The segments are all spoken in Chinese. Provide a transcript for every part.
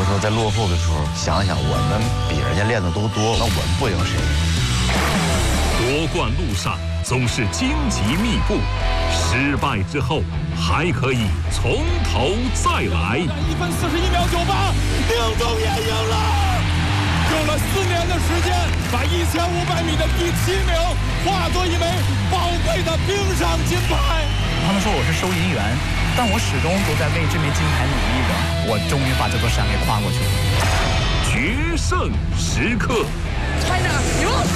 说在落后的时候想想，我们比人家练的都多，那我们不赢谁？ 夺冠路上总是荆棘密布，失败之后还可以从头再来。 1分41秒98，宁东也赢了。用了4年的时间，把1500米的第7名化作一枚宝贵的冰上金牌。 他们说我是收银员，但我始终都在为这枚金牌努力的。我终于把这座山给跨过去了。 决胜时刻 China 赢。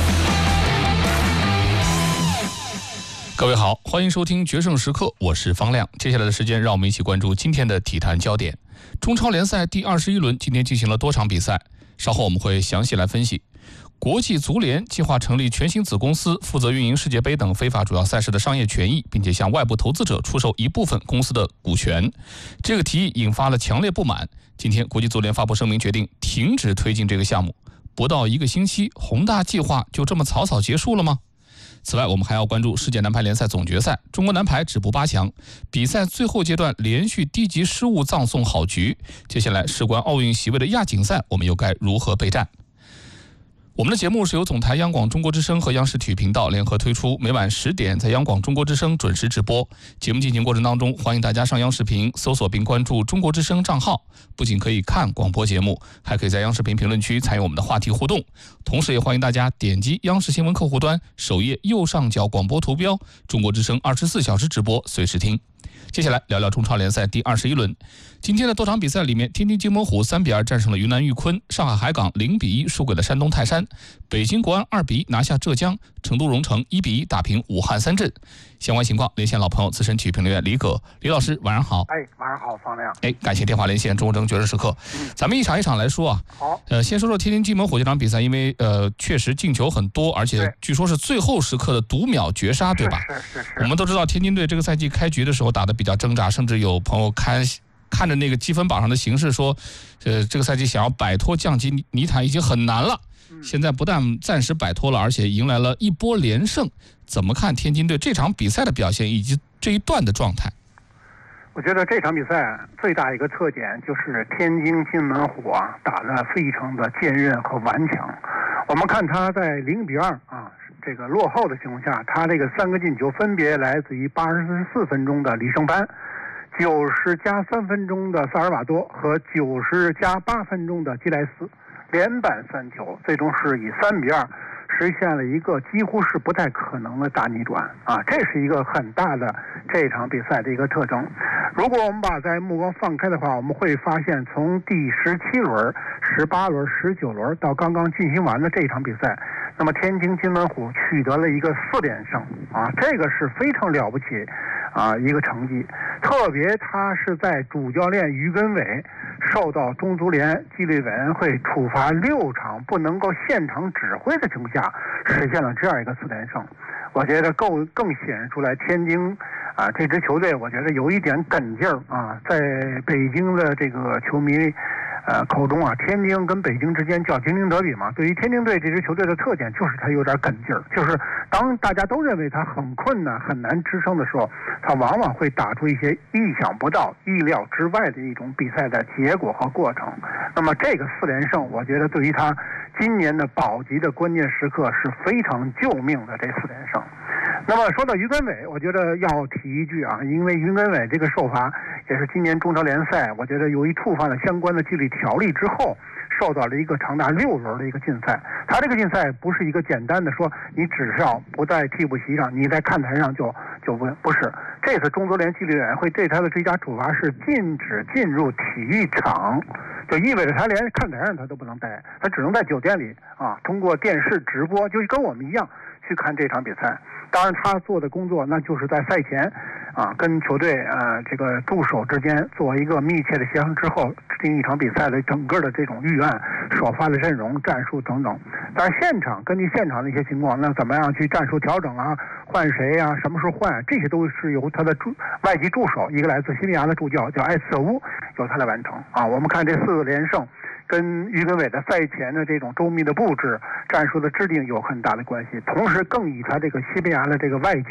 各位好，欢迎收听决胜时刻，我是方亮。接下来的时间，让我们一起关注今天的体坛焦点。中超联赛第21轮今天进行了多场比赛，稍后我们会详细来分析。国际足联计划成立全新子公司，负责运营世界杯等非法主要赛事的商业权益，并且向外部投资者出售一部分公司的股权。这个提议引发了强烈不满。今天国际足联发布声明，决定停止推进这个项目。不到1个星期，宏大计划就这么草草结束了吗？此外，我们还要关注世界男排联赛总决赛，中国男排止步8强，比赛最后阶段连续低级失误葬送好局。接下来事关奥运席位的亚锦赛，我们又该如何备战？我们的节目是由总台央广中国之声和央视体育频道联合推出，每晚10点在央广中国之声准时直播。节目进行过程当中，欢迎大家上央视频搜索并关注中国之声账号，不仅可以看广播节目，还可以在央视频评论区参与我们的话题互动。同时也欢迎大家点击央视新闻客户端首页右上角广播图标，中国之声24小时直播，随时听。接下来聊聊中超联赛第21轮。今天的多场比赛里面，天津津门虎3比2战胜了云南玉昆，上海海港0比1输给了山东泰山，北京国安2比1拿下浙江，成都蓉城1比1打平武汉三镇。相关情况连线老朋友资深体育评论员李葛，李老师晚上好。 晚上好，方亮。 感谢电话连线中国争决胜时刻。咱们一场一场来说啊。 好。 先说说天津津门虎这场比赛，因为确实进球很多，而且据说是最后时刻的读秒绝杀，对吧？ 是。 我们都知道天津队这个赛季开局的时候打得比较挣扎，甚至有朋友看着那个积分榜上的形势说，这个赛季想要摆脱降级泥潭已经很难了。现在不但暂时摆脱了，而且迎来了一波连胜。怎么看天津队这场比赛的表现以及这一段的状态？ 我觉得这场比赛最大一个特点就是天津津门虎打得非常的坚韧和顽强。我们看他在0比2这个落后的情况下，他这个3个进球分别来自于84分钟的李胜帆，90加3分钟的萨尔瓦多和90加8分钟的基莱斯，连扳3球，最终是以3比2实现了一个几乎是不太可能的大逆转这是一个很大的这场比赛的一个特征。如果我们把目光放开的话，我们会发现从第17轮、18轮、19轮到刚刚进行完的这场比赛，那么天津津门虎取得了一个4连胜这个是非常了不起一个成绩。特别他是在主教练于根伟受到中足联纪律委员会处罚6场不能够现场指挥的情况下，实现了这样一个4连胜。我觉得更显示出来天津这支球队，我觉得有一点梗劲儿在北京的这个球迷口中天津跟北京之间叫京津德比嘛。对于天津队这支球队的特点就是他有点梗劲儿，就是当大家都认为他很困难很难支撑的时候，他往往会打出一些意想不到意料之外的一种比赛的结果和过程。那么这个4连胜，我觉得对于他今年的保级的关键时刻是非常救命的这4连胜。那么说到于根伟，我觉得要提一句因为于根伟这个受罚也是今年中超联赛，我觉得由于触犯了相关的纪律条例之后，受到了一个长达6轮的一个禁赛。他这个禁赛不是一个简单的说你只是要不在替补席上，你在看台上就不是。这次中足联纪律委员会对他的追加处罚是禁止进入体育场，就意味着他连看台上他都不能待，他只能在酒店里通过电视直播，就跟我们一样去看这场比赛。当然他做的工作那就是在赛前跟球队这个助手之间做一个密切的协商之后，制定一场比赛的整个的这种预案、首发的阵容、战术等等。但是根据现场的一些情况，那怎么样去战术调整换谁什么时候换，这些都是由他的外籍助手，一个来自西班牙的助教叫艾斯特乌，由他来完成我们看这4连胜跟于根伟的赛前的这种周密的布置、战术的制定有很大的关系，同时更以他这个西班牙的这个外教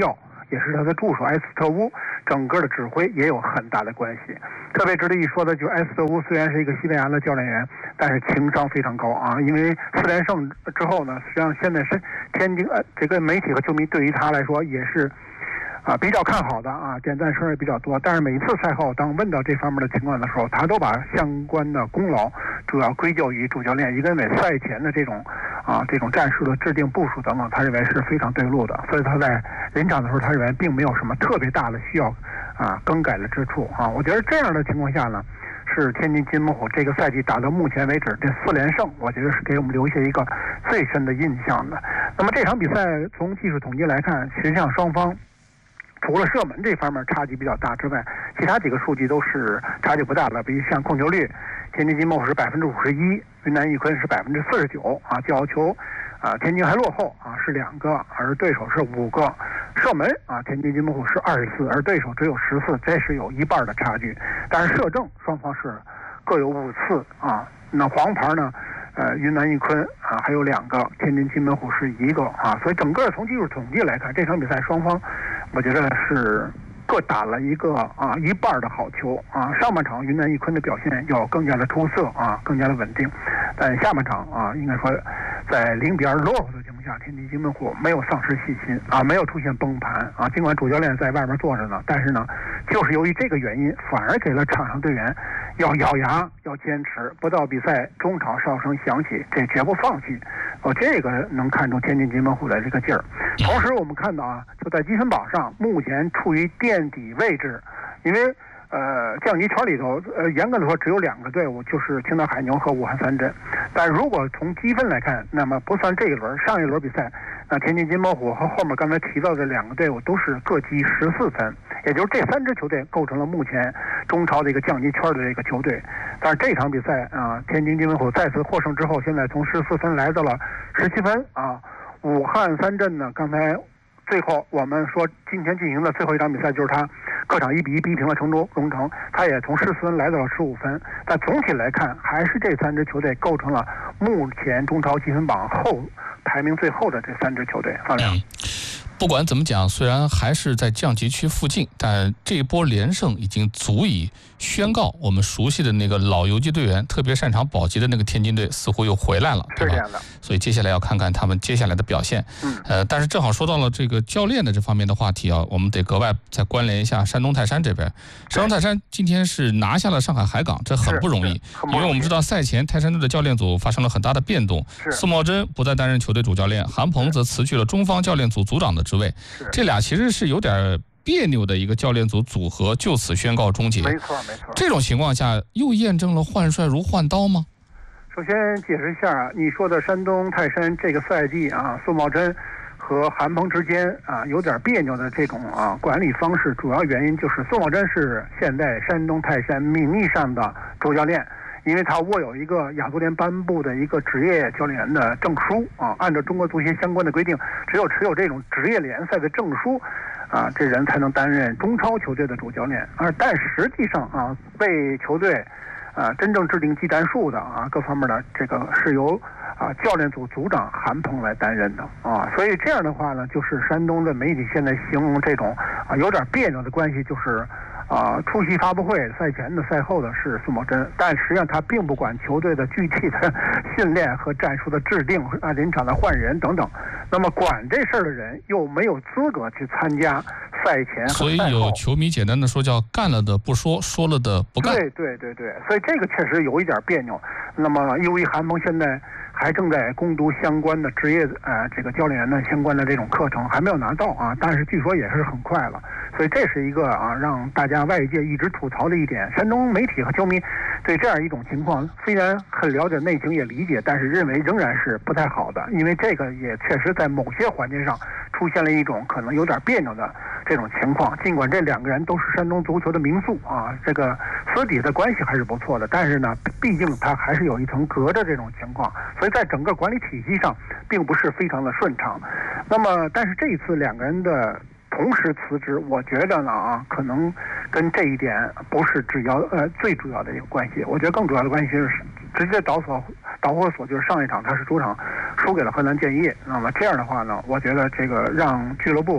也是他的助手埃斯特乌整个的指挥也有很大的关系。特别值得一说的就是埃斯特乌虽然是一个西班牙的教练员，但是情商非常高啊。因为4连胜之后呢，实际上现在是天津这个媒体和球迷对于他来说也是比较看好的啊，点赞声也比较多。但是每一次赛后，当问到这方面的情况的时候，他都把相关的功劳主要归咎于主教练，因为赛前的这种战术的制定部署等等，他认为是非常对路的。所以他在临场的时候，他认为并没有什么特别大的需要更改的之处啊。我觉得这样的情况下呢，是天津津门虎这个赛季打到目前为止这4连胜，我觉得是给我们留下一个最深的印象的。那么这场比赛从技术统计来看，实际上双方除了射门这方面差距比较大之外，其他几个数据都是差距不大的。比如像控球率，天津津门虎是51%，云南玉坤是49%啊，角球天津还落后是2个，而对手是5个。射门天津津门虎是24，而对手只有14，这是有一半的差距。但是射正双方是各有5次啊。那黄牌呢？云南玉坤还有2个，天津津门虎是1个啊。所以整个从技术统计来看，这场比赛双方我觉得是各打了一个一半的好球啊。上半场云南玉坤的表现要更加的出色更加的稳定，但下半场应该说在0-2落后的情况下，天津津门虎没有丧失信心没有出现崩盘尽管主教练在外面坐着呢，但是呢，就是由于这个原因，反而给了场上队员要咬牙要坚持，不到比赛中场哨声响起，这绝不放弃。这个能看出天津津门虎的这个劲儿。同时我们看到就在积分榜上目前处于垫底位置，因为降级圈里头严格的说只有2个队伍，就是青岛海牛和武汉三镇。但如果从积分来看，那么不算这一轮，上一轮比赛，那天津津门虎和后面刚才提到的2个队伍都是各积14分，也就是这3支球队构成了目前中超的一个降级圈的这个球队。但是这场比赛天津津门虎再次获胜之后，现在从14分来到了17分武汉三镇呢，刚才最后我们说今天进行的最后一场比赛就是他客场1-1逼平了成都龙城，他也从14分来到了15分。但总体来看，还是这3支球队构成了目前中超积分榜后排名最后的这3支球队。方亮， 不管怎么讲，虽然还是在降级区附近，但这一波连胜已经足以宣告我们熟悉的那个老游击队员，特别擅长保级的那个天津队似乎又回来了，对吧？所以接下来要看看他们接下来的表现。但是正好说到了这个教练的这方面的话题我们得格外再关联一下山东泰山这边。山东泰山今天是拿下了上海海港，这很不容易，因为我们知道赛前泰山队的教练组发生了很大的变动，宋茂珍不再担任球队主教练，韩鹏则辞去了中方教练组组长的职位，这俩其实是有点别扭的一个教练组组合就此宣告终结。 没错。 这种情况下又验证了换帅如换刀吗？ 首先解释一下你说的山东泰山这个赛季宋茂珍和韩鹏之间有点别扭的这种管理方式，主要原因就是宋茂珍是现在山东泰山名义上的主教练，因为他握有一个亚足联颁布的一个职业教练员的证书按照中国足协相关的规定，只有持有这种职业联赛的证书这人才能担任中超球队的主教练。但实际上为球队真正制定技战术的各方面的这个是由教练组组长韩鹏来担任的所以这样的话呢，就是山东的媒体现在形容这种有点别扭的关系，就是出席发布会赛前的赛后的是宋茂珍，但实际上他并不管球队的具体的训练和战术的制定临场的换人等等。那么管这事儿的人又没有资格去参加赛前和赛后， 所以有球迷简单的说叫干了的不说，说了的不干。 对，所以这个确实有一点别扭。那么由于韩鹏现在还正在攻读相关的职业这个教练员的相关的这种课程，还没有拿到但是据说也是很快了。所以这是一个让大家外界一直吐槽的一点。山东媒体和球迷对这样一种情况虽然很了解内情也理解，但是认为仍然是不太好的，因为这个也确实在某些环节上出现了一种可能有点别扭的这种情况。尽管这2个人都是山东足球的名宿这个私底的关系还是不错的，但是呢，毕竟他还是有一层隔着这种情况，所以在整个管理体系上并不是非常的顺畅。那么但是这一次2个人的同时辞职，我觉得呢可能跟这一点不是最主要的一个关系。我觉得更主要的关系是直接导火索就是上一场他是主场输给了河南建业。那么这样的话呢，我觉得这个让俱乐部可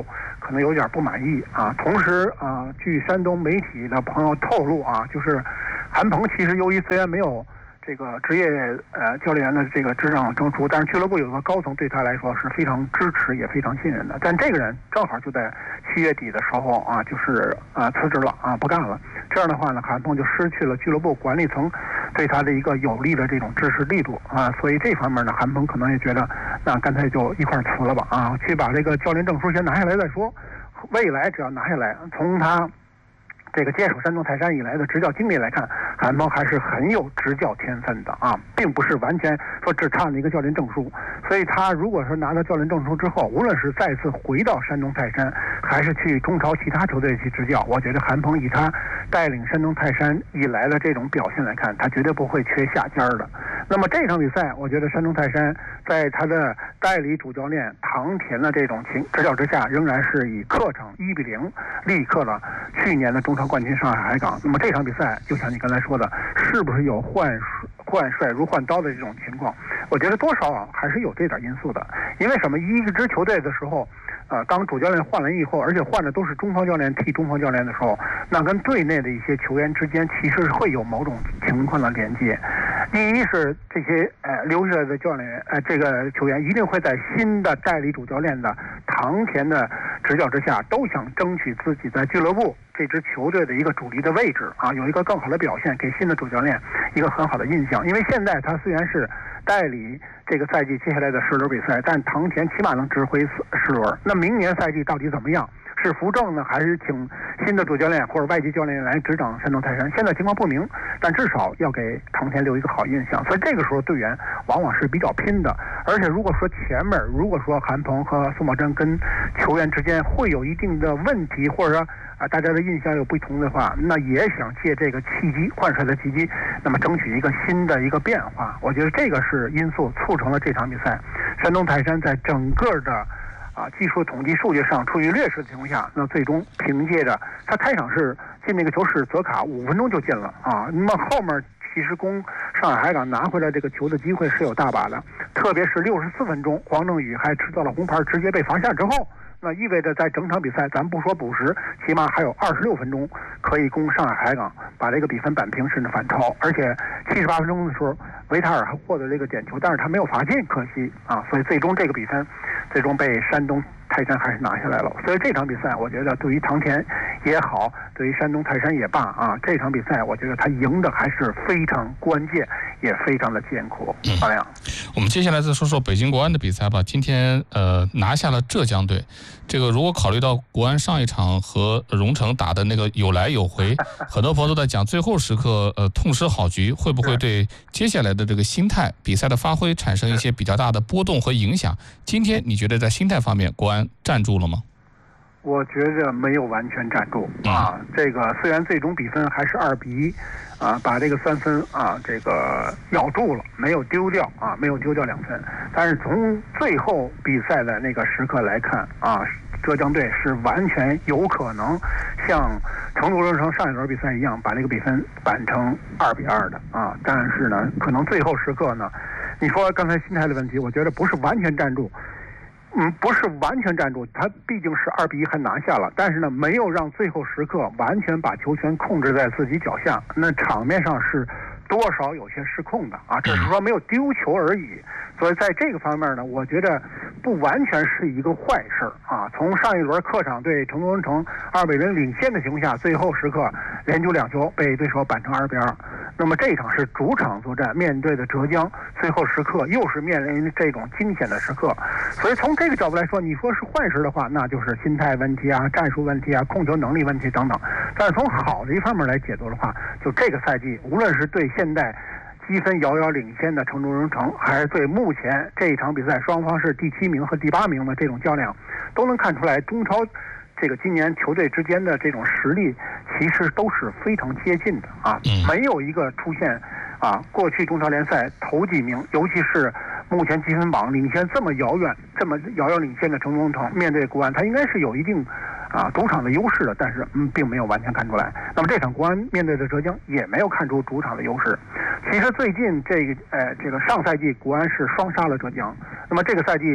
可能有点不满意啊。同时啊，据山东媒体的朋友透露啊，就是韩鹏其实由于虽然没有这个职业教练员的这个执掌证书，但是俱乐部有个高层对他来说是非常支持也非常信任的。但这个人正好就在7月底的时候啊，就是辞职了啊，不干了。这样的话呢，韩鹏就失去了俱乐部管理层对他的一个有力的这种支持力度啊。所以这方面呢，韩鹏可能也觉得那干脆就一块辞了吧啊，去把这个教练证书先拿下来再说。未来只要拿下来，从他这个接手山东泰山以来的执教经历来看，韩鹏还是很有执教天分的啊，并不是完全说只差了一个教练证书。所以他如果说拿到教练证书之后，无论是再次回到山东泰山，还是去中超其他球队去执教，我觉得韩鹏以他带领山东泰山以来的这种表现来看，他绝对不会缺下家的。那么这场比赛，我觉得山东泰山在他的代理主教练唐田的这种执教之下，仍然是以客场1-0力克了去年的中超冠军上海海港。那么这场比赛，就像你刚才说的，是不是有换帅如换刀的这种情况？我觉得多少还是有这点因素的。因为什么？一支球队的时候，当主教练换了以后，而且换的都是中方教练替中方教练的时候，那跟队内的一些球员之间其实是会有某种情况的连接。第一是这些留下来的教练员这个球员一定会在新的代理主教练的唐田的执教之下，都想争取自己在俱乐部这支球队的一个主力的位置啊，有一个更好的表现，给新的主教练一个很好的印象。因为现在他虽然是代理这个赛季接下来的10轮比赛，但唐田起码能指挥10轮。那明年赛季到底怎么样？是扶正呢，还是请新的主教练或者外籍教练来执掌山东泰山？现在情况不明，但至少要给唐田留一个好印象。所以这个时候队员往往是比较拼的。而且如果说前面如果说韩鹏和宋宝珍跟球员之间会有一定的问题，或者说大家的印象有不同的话，那也想借这个契机，换帅的契机，那么争取一个新的一个变化。我觉得这个是因素促成了这场比赛，山东泰山在整个的技术统计数据上处于劣势的情况下，那最终凭借着他开场是进那个球是泽卡5分钟就进了啊，那么后面其实攻上海海港拿回来这个球的机会是有大把的，特别是64分钟黄正宇还吃到了红牌，直接被罚下之后，那意味着在整场比赛咱不说补时，起码还有26分钟可以攻上海海港把这个比分扳平甚至反超。而且78分钟的时候维塔尔还获得了一个点球，但是他没有罚进，可惜啊，所以最终这个比分最终被山东泰山还是拿下来了。所以这场比赛我觉得对于唐田也好，对于山东泰山也罢啊，这场比赛我觉得他赢的还是非常关键，也非常的艰苦。好亮， 我们接下来再说说北京国安的比赛吧。今天拿下了浙江队，这个如果考虑到国安上一场和荣成打的那个有来有回，很多朋友都在讲最后时刻痛失好局，会不会对接下来的这个心态、比赛的发挥产生一些比较大的波动和影响？今天你觉得在心态方面，国安站住了吗？ 我觉着没有完全站住啊。这个虽然最终比分还是2-1啊，把这个3分啊这个咬住了，没有丢掉啊，没有丢掉2分。但是从最后比赛的那个时刻来看啊，浙江队是完全有可能像成都荣成上一轮比赛一样，把这个比分扳成2-2的啊。但是呢，可能最后时刻呢，你说刚才心态的问题，我觉得不是完全站住。不是完全站住，他毕竟是2-1还拿下了，但是呢，没有让最后时刻完全把球权控制在自己脚下，那场面上是多少有些失控的啊，只是说没有丢球而已。所以在这个方面呢，我觉得不完全是一个坏事啊。从上一轮客场对成都荣成2-0领先的情况下，最后时刻连丢2球被对手扳成2-2。那么这一场是主场作战，面对的浙江，最后时刻又是面临这种惊险的时刻。所以从这个角度来说，你说是坏事的话，那就是心态问题啊、战术问题啊、控球能力问题等等。但是从好的一方面来解读的话，就这个赛季，无论是对现在积分遥遥领先的成都荣成，还是对目前这一场比赛双方是第7名和第8名的这种较量，都能看出来中超这个今年球队之间的这种实力其实都是非常接近的啊，没有一个出现啊过去中超联赛头几名，尤其是目前积分榜领先这么遥遥领先的成都荣成，面对国安，他应该是有一定主场的优势的，但是并没有完全看出来。那么这场国安面对的浙江也没有看出主场的优势。其实最近这个上赛季国安是双杀了浙江，那么这个赛季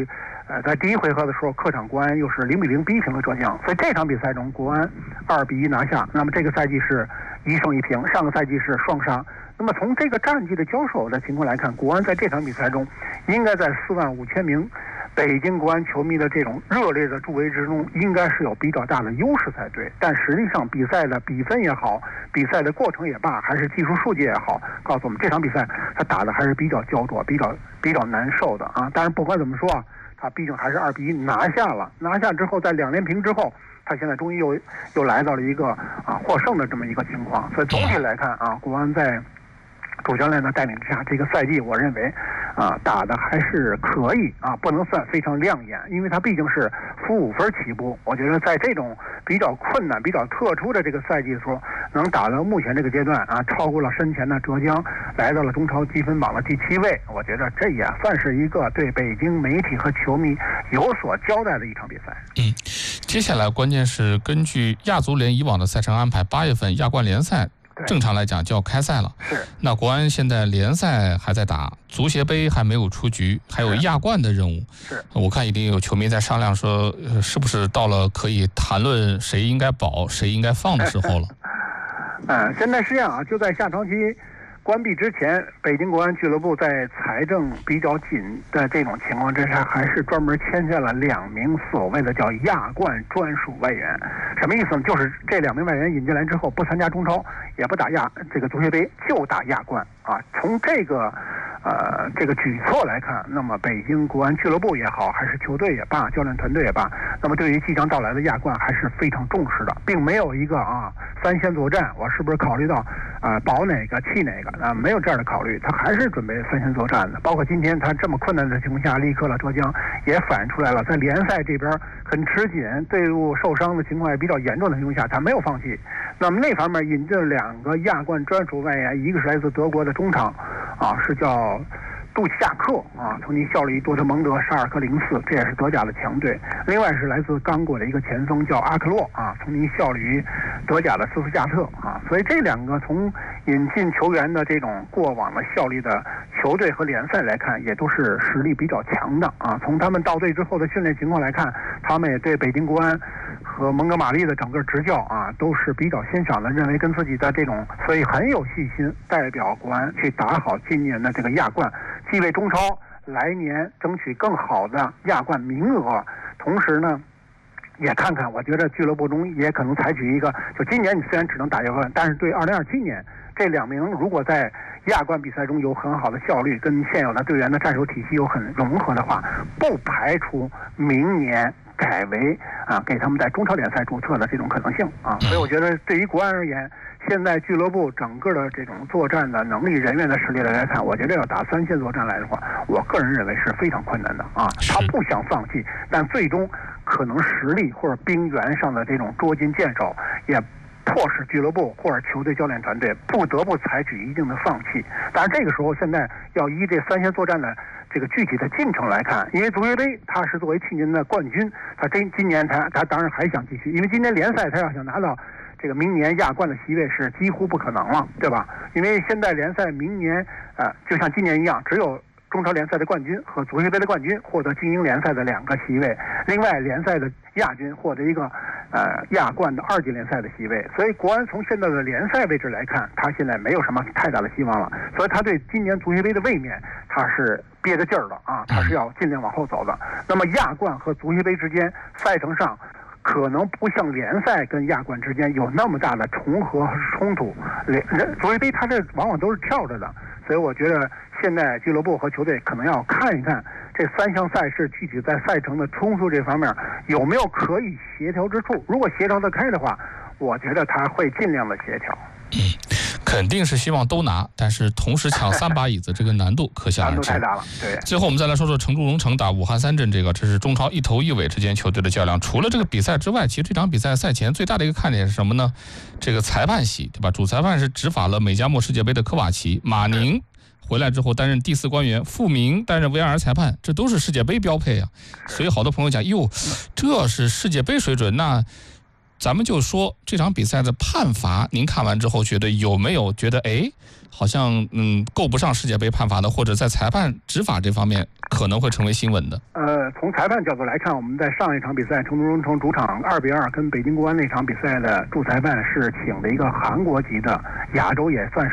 在第一回合的时候，客场国安又是0-0逼平了浙江，所以这场比赛中国安2-1拿下。那么这个赛季是1胜1平，上个赛季是双杀。那么从这个战绩的交手的情况来看，国安在这场比赛中应该在45000名北京国安球迷的这种热烈的助威之中，应该是有比较大的优势才对。但实际上比赛的比分也好，比赛的过程也罢，还是技术数据也好，告诉我们这场比赛他打的还是比较焦灼，比较难受的啊。当然不管怎么说啊，他毕竟还是2-1拿下了。拿下之后，在2连平之后，他现在终于又来到了一个获胜的这么一个情况。所以总体来看啊，国安在主教练的带领之下，这个赛季我认为打的还是可以啊，不能算非常亮眼，因为他毕竟是负5分起步。我觉得在这种比较困难、比较特殊的这个赛季的时候，能打到目前这个阶段啊，超过了身前的浙江，来到了中超积分榜的第7位。我觉得这也算是一个对北京媒体和球迷有所交代的一场比赛。 接下来关键是根据亚足联以往的赛程安排，8月份亚冠联赛正常来讲就要开赛了。 是。 那国安现在联赛还在打，足协杯还没有出局，还有亚冠的任务。 是。 我看一定有球迷在商量说，是不是到了可以谈论谁应该保、谁应该放的时候了？ 现在是这样啊，就在下场期关闭之前，北京国安俱乐部在财政比较紧的这种情况之下，还是专门签下了2名所谓的叫亚冠专属外援。什么意思呢？就是这2名外援引进来之后，不参加中超，也不打这个足协杯，就打亚冠啊。从这个举措来看，那么北京国安俱乐部也好，还是球队也罢，教练团队也罢，那么对于即将到来的亚冠还是非常重视的，并没有一个三线作战，我是不是考虑到保哪个弃哪个没有这样的考虑，他还是准备三线作战的。包括今天他这么困难的情况下，力克了浙江，也反映出来了，在联赛这边很吃紧，队伍受伤的情况也比较严重的情况下，他没有放弃。那么那方面引进了2个亚冠专属外援，一个是来自德国的中场是叫杜夏克曾经效力于多特蒙德、沙尔克04，这也是德甲的强队。另外是来自刚果的一个前锋叫阿克洛曾经效力于德甲的斯图加特所以这2个从引进球员的这种过往的效力的球队和联赛来看，也都是实力比较强的从他们到队之后的训练情况来看，他们也对北京国安和蒙哥马利的整个执教都是比较欣赏的，认为跟自己的这种，所以很有信心代表国安去打好今年的这个亚冠，既为中超来年争取更好的亚冠名额，同时呢也看看，我觉得俱乐部中也可能采取一个，就今年你虽然只能打亚冠，但是对2027年这2名如果在亚冠比赛中有很好的效率，跟现有的队员的战术体系有很融合的话，不排除明年改为给他们在中超联赛注册的这种可能性所以我觉得对于国安而言，现在俱乐部整个的这种作战的能力、人员的实力来看，我觉得要打3线作战来的话，我个人认为是非常困难的他不想放弃，但最终可能实力或者兵源上的这种捉襟见肘，也迫使俱乐部或者球队教练团队不得不采取一定的放弃。当然这个时候现在要依这3线作战的这个具体的进程来看，因为足协杯他是作为去年的冠军，他今年他当然还想继续，因为今年联赛他要想拿到这个明年亚冠的席位是几乎不可能了，对吧？因为现在联赛明年就像今年一样，只有中超联赛的冠军和足协杯的冠军获得精英联赛的2个席位，另外联赛的亚军获得一个亚冠的2级联赛的席位。所以国安从现在的联赛位置来看，他现在没有什么太大的希望了，所以他对今年足协杯的卫冕他是憋着劲儿的他是要尽量往后走的。那么亚冠和足协杯之间赛程上可能不像联赛跟亚冠之间有那么大的重合和冲突，足协杯它这往往都是跳着的，所以我觉得现在俱乐部和球队可能要看一看这3项赛事具体在赛程的冲突这方面有没有可以协调之处。如果协调得开的话，我觉得他会尽量的协调。 肯定是希望都拿，但是同时抢3把椅子，这个难度可想而知。 难度太大了。对。 最后我们再来说说成都龙城打武汉三镇这是中超一头一尾之间球队的较量。除了这个比赛之外，其实这场比赛赛前最大的一个看点是什么呢？这个裁判席，对吧？主裁判是执法了美加墨世界杯的科瓦奇，马宁回来之后担任第4官员，傅明担任 VAR 裁判，这都是世界杯标配啊。所以好多朋友讲，哟，这是世界杯水准，那咱们就说这场比赛的判罚，您看完之后觉得有没有觉得好像够不上世界杯判罚的，或者在裁判执法这方面可能会成为新闻的？ 从裁判角度来看，我们在上一场比赛成都中城主场2-2跟北京国安那场比赛的主裁判是请的一个韩国籍的，亚洲也算